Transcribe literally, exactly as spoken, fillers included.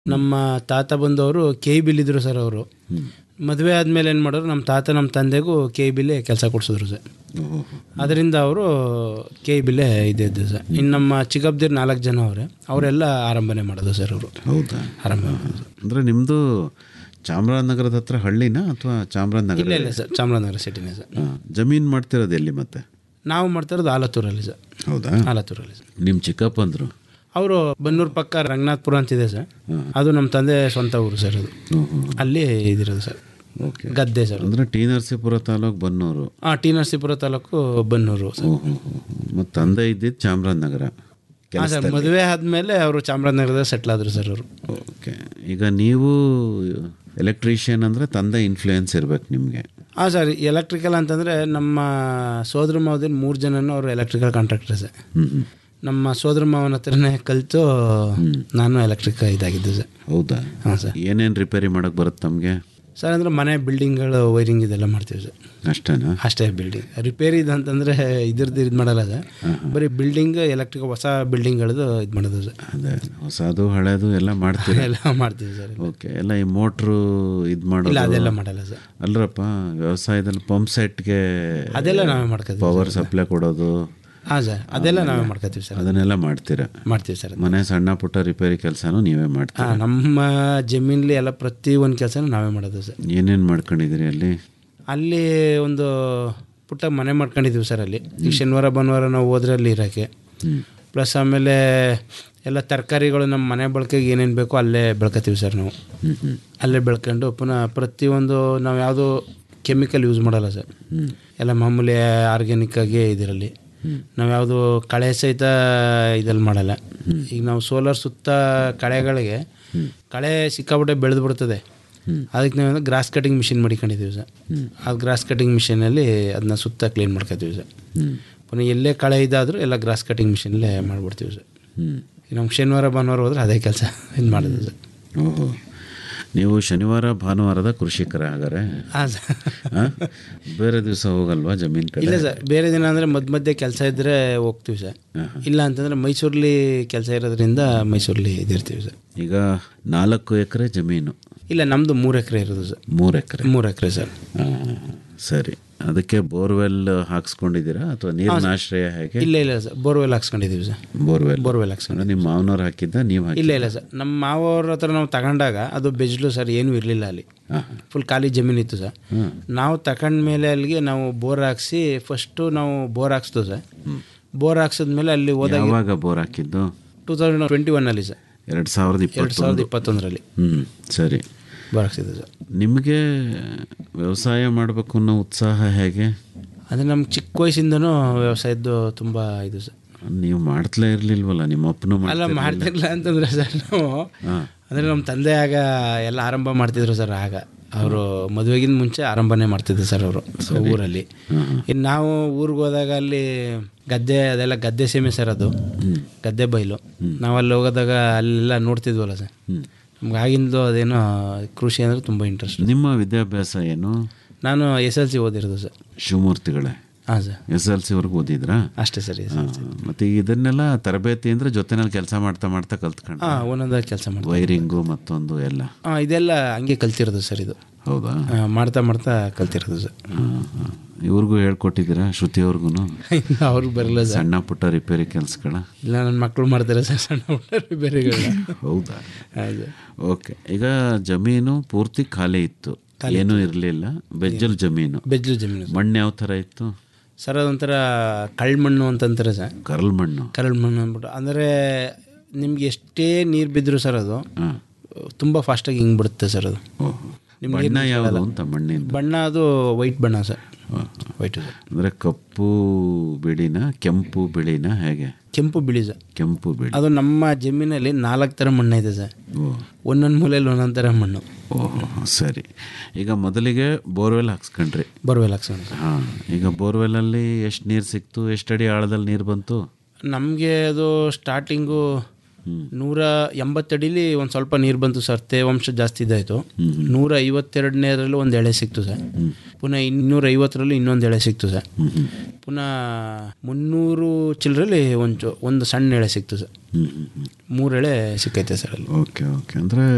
ನಮ್ಮ ತಾತ ಬಂದವರು ಕೆ ಇ ಬಿಲ್ ಇದ್ರು ಸರ್. ಅವರು ಮದುವೆ ಆದಮೇಲೆ ಏನು ಮಾಡೋರು, ನಮ್ಮ ತಾತ ನಮ್ಮ ತಂದೆಗೂ ಕೆ ಇ ಬಿಲ್ಲೇ ಕೆಲಸ ಕೊಡಿಸಿದ್ರು ಸರ್. ಅದರಿಂದ ಅವರು ಕೆ ಇ ಬಿಲ್ಲೇ ಇದ್ದಿದ್ದು ಸರ್. ಇನ್ನು ನಮ್ಮ ಚಿಕ್ಕಪ್ಪದಿರು ನಾಲ್ಕು ಜನ ಅವರೇ, ಅವರೆಲ್ಲ ಆರಂಭನೆ ಮಾಡೋದು ಸರ್. ಅವರು ಹೌದಾ? ಆರಂಭ ಮಾಡೋದು. ಅಂದರೆ ನಿಮ್ಮದು ಚಾಮರಾಜನಗರದ ಹತ್ರ ಹಳ್ಳಿನಾ ಅಥವಾ ಚಾಮರಾಜನಗರ? ಇಲ್ಲ ಇಲ್ಲ ಸರ್, ಚಾಮರಾಜನಗರ ಸಿಟಿನೇ ಸರ್. ಜಮೀನು ಮಾಡ್ತಿರೋದು ಎಲ್ಲಿ ಮತ್ತೆ? ನಾವು ಮಾಡ್ತಿರೋದು ಆಲತ್ತೂರಲ್ಲಿ ಸರ್. ಹೌದಾ? ಆಲತ್ತೂರಲ್ಲಿ ಸರ್. ನಿಮ್ಮ ಚಿಕ್ಕಪ್ಪಂದರು ಅವರು ಬನ್ನೂರು ಪಕ್ಕ ರಂಗನಾಥ್ಪುರ ಅಂತಿದೆ ಸರ್. ಅದು ನಮ್ಮ ತಂದೆ ಸ್ವಂತ ಊರು ಸರ್. ಅದು ಅಲ್ಲಿ ಇದಿರೋದು ಸರ್. ಓಕೆ, ಗದ್ದೆ ಸರ್. ಅಂದರೆ ಟಿ ನರಸೀಪುರ ತಾಲೂಕು ಬನ್ನೂರು. ಹಾಂ, ಟಿ ನರಸೀಪುರ ತಾಲೂಕು ಬನ್ನೂರು ಸರ್. ಮತ್ತು ತಂದೆ ಇದ್ದಿದ್ದು ಚಾಮರಾಜನಗರ. ಹಾಂ ಸರ್, ಮದುವೆ ಆದಮೇಲೆ ಅವರು ಚಾಮರಾಜನಗರದಲ್ಲಿ ಸೆಟ್ಲ್ ಆದರು ಸರ್ ಅವರು. ಓಕೆ, ಈಗ ನೀವು ಎಲೆಕ್ಟ್ರಿಷಿಯನ್ ಅಂದರೆ ತಂದೆ ಇನ್ಫ್ಲೂಯೆನ್ಸ್ ಇರಬೇಕು ನಿಮಗೆ. ಹಾಂ ಸರ್, ಎಲೆಕ್ಟ್ರಿಕಲ್ ಅಂತಂದರೆ ನಮ್ಮ ಸೋದರ ಮಾವದಿನ ಮೂರು ಜನನೂ ಅವರು ಎಲೆಕ್ಟ್ರಿಕಲ್ ಕಾಂಟ್ರಾಕ್ಟರ್ ಸರ್. ನಮ್ಮ ಸೋದರ ಮಾವನ ಹತ್ರನೇ ಕಲಿತು ನಾನು ಎಲೆಕ್ಟ್ರಿಕ್ ಇದಾಗಿದ್ದು ಸರ್. ಹೌದಾ? ಹಾಂ ಸರ್. ಏನೇನು ರಿಪೇರಿ ಮಾಡೋಕ್ಕೆ ಬರುತ್ತೆ ತಮಗೆ? ಸರ್ ಅಂದರೆ ಮನೆ ಬಿಲ್ಡಿಂಗ್ಗಳು ವೈರಿಂಗ್ ಇದೆಲ್ಲ ಮಾಡ್ತೀವಿ ಸರ್. ಅಷ್ಟೇನಾ? ಅಷ್ಟೇ. ಬಿಲ್ಡಿಂಗ್ ರಿಪೇರಿ ಇದು ಅಂತಂದರೆ ಇದ್ರದ್ದು ಇದು ಮಾಡಲ್ಲ ಸರ್. ಬರೀ ಬಿಲ್ಡಿಂಗ್ ಎಲೆಕ್ಟ್ರಿಕ್ ಹೊಸ ಬಿಲ್ಡಿಂಗ್ಗಳದ್ದು ಇದು ಮಾಡೋದು ಸರ್. ಅದೇ ಹೊಸದು ಹಳೇದು ಎಲ್ಲ ಮಾಡ್ತೀವಿ. ಎಲ್ಲ ಮಾಡ್ತೀವಿ ಸರ್. ಓಕೆ, ಎಲ್ಲ ಈ ಮೋಟ್ರು ಇದು ಮಾಡೋದು? ಇಲ್ಲ, ಅದೆಲ್ಲ ಮಾಡಲ್ಲ ಸರ್. ಅಲ್ರಪ್ಪ, ವ್ಯವಸಾಯದಲ್ಲಿ ಪಂಪ್ ಸೆಟ್ಗೆ ಅದೆಲ್ಲ ನಾವೇ ಮಾಡ್ಕೋತೀವಿ. ಪವರ್ ಸಪ್ಲೈ ಕೊಡೋದು? ಹಾಂ ಸರ್, ಅದೆಲ್ಲ ನಾವೇ ಮಾಡ್ಕೋತೀವಿ ಸರ್. ಅದನ್ನೆಲ್ಲ ಮಾಡ್ತೀರಾ? ಮಾಡ್ತೀವಿ ಸರ್. ಮನೆ ಸಣ್ಣ ಪುಟ್ಟ ರಿಪೇರಿ ಕೆಲಸನೂ ನೀವೇ ಮಾಡ್ತೀರಾ? ಹಾಂ, ನಮ್ಮ ಜಮೀನಲ್ಲಿ ಎಲ್ಲ ಪ್ರತಿ ಒಂದು ಕೆಲಸನೂ ನಾವೇ ಮಾಡೋದು ಸರ್. ಏನೇನು ಮಾಡ್ಕೊಂಡಿದ್ದೀರಿ ಅಲ್ಲಿ? ಅಲ್ಲಿ ಒಂದು ಪುಟ್ಟ ಮನೆ ಮಾಡ್ಕೊಂಡಿದ್ದೀವಿ ಸರ್. ಅಲ್ಲಿ ಈಗ ಶನಿವಾರ ಭಾನುವಾರ ನಾವು ಹೋದ್ರೆ ಅಲ್ಲಿ ಇರೋಕ್ಕೆ, ಪ್ಲಸ್ ಆಮೇಲೆ ಎಲ್ಲ ತರಕಾರಿಗಳು ನಮ್ಮ ಮನೆ ಬಳಕೆಗೆ ಏನೇನು ಬೇಕೋ ಅಲ್ಲೇ ಬೆಳ್ಕೊತೀವಿ ಸರ್ ನಾವು. ಅಲ್ಲೇ ಬೆಳ್ಕೊಂಡು ಪುನಃ ಪ್ರತಿಯೊಂದು ನಾವು ಯಾವುದೋ ಕೆಮಿಕಲ್ ಯೂಸ್ ಮಾಡಲ್ಲ ಸರ್. ಎಲ್ಲ ಮಾಮೂಲಿ ಆರ್ಗ್ಯಾನಿಕ್ಕಾಗಿ ಇದರಲ್ಲಿ ನಾವು ಯಾವುದು ಕಳೆ ಸಹಿತ ಇದಲ್ಲಿ ಮಾಡಲ್ಲ. ಈಗ ನಾವು ಸೋಲಾರ್ ಸುತ್ತ ಕಳೆಗಳಿಗೆ ಕಳೆ ಸಿಕ್ಕಾಬಿಟ್ಟೆ ಬೆಳೆದು ಬಿಡ್ತದೆ. ಅದಕ್ಕೆ ನಾವು ಗ್ರಾಸ್ ಕಟಿಂಗ್ ಮಿಷಿನ್ ಮಾಡಿಕೊಂಡಿದ್ದೀವಿ ಸರ್. ಆ ಗ್ರಾಸ್ ಕಟಿಂಗ್ ಮಿಷಿನಲ್ಲಿ ಅದನ್ನ ಸುತ್ತ ಕ್ಲೀನ್ ಮಾಡ್ಕೊತೀವಿ ಸರ್. ಪುನಃ ಎಲ್ಲೇ ಕಳೆ ಇದಾದರೂ ಎಲ್ಲ ಗ್ರಾಸ್ ಕಟಿಂಗ್ ಮಿಷಿನಲ್ಲೇ ಮಾಡಿಬಿಡ್ತೀವಿ ಸರ್. ನಮ್ಗೆ ಶನಿವಾರ ಭಾನುವಾರ ಹೋದ್ರೆ ಅದೇ ಕೆಲಸ ಇದು ಮಾಡೋದು ಸರ್. ಓಹೋ, ನೀವು ಶನಿವಾರ ಭಾನುವಾರದ ಕೃಷಿಕರ ಹಾಗಾರೆ? ಹಾಂ ಸರ್. ಬೇರೆ ದಿವಸ ಹೋಗಲ್ವಾ ಜಮೀನು ಕಡೆ? ಇಲ್ಲ ಸರ್, ಬೇರೆ ದಿನ ಅಂದರೆ ಮಧ್ಯ ಮಧ್ಯೆ ಕೆಲಸ ಇದ್ದರೆ ಹೋಗ್ತೀವಿ ಸರ್. ಇಲ್ಲ ಅಂತಂದರೆ ಮೈಸೂರಲ್ಲಿ ಕೆಲಸ ಇರೋದ್ರಿಂದ ಮೈಸೂರಲ್ಲಿ ಇದಿರ್ತೀವಿ ಸರ್. ಈಗ ನಾಲ್ಕು ಎಕರೆ ಜಮೀನು? ಇಲ್ಲ, ನಮ್ಮದು ಮೂರು ಎಕರೆ ಇರೋದು ಸರ್. ಮೂರು ಎಕರೆ ಮೂರು ಎಕರೆ ಸರ್. ಸರಿ, ಅದಕ್ಕೆ ಬೋರ್ವೆಲ್ ಹಾಕ್ಸ್ಕೊಂಡಿದ್ದೀರಾ ಅಥವಾ ನೀರಿನ ಆಶ್ರಯ ಹೇಗೆ? ಇಲ್ಲ ಇಲ್ಲ sir, borewell ಹಾಕ್ಸ್ಕೊಂಡಿದ್ದೀವಿ sir. Borewell borewell ಹಾಕ್ಸ್ಕೊಂಡು ನಿಮ್ಮ ಮಾವನವ್ರು ಹಾಕಿದ್ದ, ನೀವು ಹಾಕಿ? ಇಲ್ಲ ಇಲ್ಲ ಸರ್, ನಮ್ಮ ಮಾವವ್ರ ಹತ್ರ ನಾವು ತಗೊಂಡಾಗ ಅದು ಬೆಜ್ಲು ಸರ್, ಏನೂ ಇರಲಿಲ್ಲ ಅಲ್ಲಿ. ಫುಲ್ ಖಾಲಿ ಜಮೀನಿತ್ತು ಸರ್. ನಾವು ತಗೊಂಡ್ಮೇಲೆ ಅಲ್ಲಿಗೆ ನಾವು ಬೋರ್ ಹಾಕ್ಸಿ ಫಸ್ಟು ನಾವು ಬೋರ್ ಹಾಕ್ಸ್ದು ಸರ್. ಬೋರ್ ಹಾಕ್ಸಿದ್ಮೇಲೆ ಅಲ್ಲಿ ಹೋದಾಗ ಯಾವಾಗ ಬೋರ್ ಹಾಕಿದ್ದು? ಟೂ ತೌಸಂಡ್ ಟ್ವೆಂಟಿ ಒನ್ನಲ್ಲಿ ಸರ್. ಎರಡು ಸಾವಿರದ ಇಪ್ಪತ್ತು ಎರಡು ಸಾವಿರದ ಇಪ್ಪತ್ತೊಂದರಲ್ಲಿ. ಹ್ಞೂ, ಸರಿ. Bore ಹಾಕ್ಸಿದ್ದು sir. ನಿಮಗೆ ವ್ಯವಸಾಯ ಮಾಡಬೇಕು ಅನ್ನೋ ಉತ್ಸಾಹ ಹೇಗೆ? ಅಂದರೆ ನಮ್ಗೆ ಚಿಕ್ಕ ವಯಸ್ಸಿಂದನೂ ವ್ಯವಸಾಯದ್ದು ತುಂಬ ಇದು ಸರ್. ನೀವು ಮಾಡ್ತಲೇ ಇರಲಿಲ್ವಲ್ಲ, ನಿಮ್ಮ ಅಪ್ಪನೂ? ಅಲ್ಲ, ಮಾಡ್ತಿರ್ಲಿಲ್ಲ ಅಂತಂದರೆ ಸರ್ ನಾವು, ಅಂದರೆ ನಮ್ಮ ತಂದೆ ಆಗ ಎಲ್ಲ ಆರಂಭ ಮಾಡ್ತಿದ್ರು ಸರ್. ಆಗ ಅವರು ಮದುವೆಗಿಂತ ಮುಂಚೆ ಆರಂಭನೇ ಮಾಡ್ತಿದ್ರು ಸರ್ ಅವರು ಊರಲ್ಲಿ. ಇನ್ನು ನಾವು ಊರಿಗೆ ಹೋದಾಗ ಅಲ್ಲಿ ಗದ್ದೆ, ಅದೆಲ್ಲ ಗದ್ದೆ ಸೀಮೆ ಸರ್, ಅದು ಗದ್ದೆ ಬೈಲು. ನಾವು ಅಲ್ಲಿ ಹೋಗೋದಾಗ ಅಲ್ಲೆಲ್ಲ ನೋಡ್ತಿದ್ವಲ್ಲ ಸರ್. ನಮ್ಗೆ ಆಗಿಂದು ಅದೇನೋ ಕೃಷಿ ಅಂದರೆ ತುಂಬ ಇಂಟ್ರೆಸ್ಟ್. ನಿಮ್ಮ ವಿದ್ಯಾಭ್ಯಾಸ ಏನು? ನಾನು ಎಸ್ ಎಲ್ ಸಿ ಓದಿರೋದು ಸರ್. ಶಿವಮೂರ್ತಿಗಳೇ? ಹಾಂ ಸರ್, ಎಸ್ ಎಲ್ ಸಿವರೆಗೂ ಓದಿದ್ರಾ? ಅಷ್ಟೇ ಸರ್. ಮತ್ತು ಇದನ್ನೆಲ್ಲ ತರಬೇತಿ ಅಂದರೆ ಜೊತೆನಲ್ಲಿ ಕೆಲಸ ಮಾಡ್ತಾ ಮಾಡ್ತಾ ಕಲ್ತ್ಕೊಂಡು? ಹಾಂ, ಒಂದೊಂದಾಗಿ ಕೆಲಸ ಮಾಡಿ, ವೈರಿಂಗು ಮತ್ತೊಂದು ಎಲ್ಲ? ಹಾಂ, ಇದೆಲ್ಲ ಹಂಗೆ ಕಲ್ತಿರೋದು ಸರ್. ಇದು ಹೌದಾ? ಮಾಡ್ತಾ ಮಾಡ್ತಾ ಕಲ್ತಿರೋದು ಸರ್. ಇವ್ರಿಗೂ ಹೇಳ್ಕೊಟ್ಟಿದ್ದೀರಾ, ಶ್ರುತಿಯವ್ರಿಗೂ? ಅವ್ರಿಗೆ ಬರಲ್ಲ ಸರ್, ಸಣ್ಣ ಪುಟ್ಟ ರಿಪೇರಿ ಕೆಲಸಗಳ? ಇಲ್ಲ, ನನ್ನ ಮಕ್ಕಳು ಮಾಡ್ತಾರೆ ಸರ್ ಸಣ್ಣ ಪುಟ್ಟ ರಿಪೇರಿಗಳ. ಹೌದಾ? ಹೌದು. ಓಕೆ, ಈಗ ಜಮೀನು ಪೂರ್ತಿ ಖಾಲಿ ಇತ್ತು, ಏನೂ ಇರಲಿಲ್ಲ, ಬೆಜ್ಜಲ್ ಜಮೀನು? ಬೆಜ್ಜಲ್ ಜಮೀನು. ಮಣ್ಣು ಯಾವ ಥರ ಇತ್ತು ಸರ್? ಅದೊಂಥರ ಕಳ್ಳ ಮಣ್ಣು ಅಂತಂತಾರೆ ಸರ್. ಕರಳು ಮಣ್ಣು? ಕರಳು ಮಣ್ಣು ಅಂದ್ಬಿಟ್ಟು ಅಂದರೆ ನಿಮ್ಗೆ ಎಷ್ಟೇ ನೀರು ಬಿದ್ದರೂ ಸರ್ ಅದು ತುಂಬ ಫಾಸ್ಟಾಗಿ ಹಿಂಗೆ ಬಿಡುತ್ತೆ ಸರ್. ಅದು ಬಣ್ಣ ಯಾವುದು ಅಂತ? ಮಣ್ಣಿನ ಬಣ್ಣ ಅದು ವೈಟ್ ಬಣ್ಣ ಸರ್. ವೈಟ್ ಅಂದರೆ ಕಪ್ಪು ಬಿಳಿನ, ಕೆಂಪು ಬಿಳಿನ, ಹೇಗೆ? ಕೆಂಪು ಬಿಳಿ ಸರ್. ಕೆಂಪು ಬಿಳಿ. ಅದು ನಮ್ಮ ಜಮೀನಲ್ಲಿ ನಾಲ್ಕು ಥರ ಮಣ್ಣು ಇದೆ ಸರ್. ಒಂದೊಂದು ಮೂಲೆಯಲ್ಲಿ ಒಂದೊಂದು ಥರ ಮಣ್ಣು. ಓಹೋ, ಸರಿ. ಈಗ ಮೊದಲಿಗೆ ಬೋರ್ವೆಲ್ ಹಾಕ್ಸ್ಕೊಂಡ್ರಿ? ಬೋರ್ವೆಲ್ ಹಾಕ್ಸ್ಕೊಂಡ್ರಿ. ಹಾಂ, ಈಗ ಬೋರ್ವೆಲಲ್ಲಿ ಎಷ್ಟು ನೀರು ಸಿಕ್ತು? ಎಷ್ಟು ಅಡಿ ಆಳದಲ್ಲಿ ನೀರು ಬಂತು? ನಮಗೆ ಅದು ಸ್ಟಾರ್ಟಿಂಗು ನೂರ ಎಂಬತ್ತಡಿಲಿ ಒಂದು ಸ್ವಲ್ಪ ನೀರು ಬಂತು ಸರ್. ತೇವಾಂಶ ಜಾಸ್ತಿ ಇದಾಯಿತು. ನೂರ ಐವತ್ತೆರಡನೇರಲ್ಲಿ ಒಂದು ಎಳೆ ಸಿಕ್ತು ಸರ್. ಪುನಃ ಇನ್ನೂರ ಐವತ್ತರಲ್ಲಿ ಇನ್ನೊಂದು ಎಳೆ ಸಿಕ್ತು ಸರ್. ಪುನಃ ಮುನ್ನೂರು ಚಿಲ್ಲರಲ್ಲಿ ಒಂದು ಒಂದು ಸಣ್ಣ ಎಳೆ ಸಿಕ್ತು ಸರ್. ಮೂರು ಎಳೆ ಸಿಕ್ಕೈತೆ ಸರ್ ಅಲ್ಲಿ. Okay okay. ಅಂದರೆ